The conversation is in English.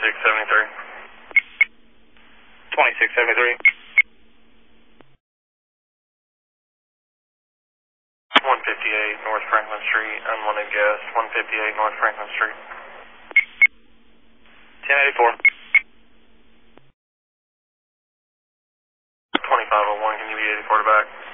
2673. 2673. 158 North Franklin Street, unwanted guest, 158 North Franklin Street. 1084. 2501, can you be 84 to back?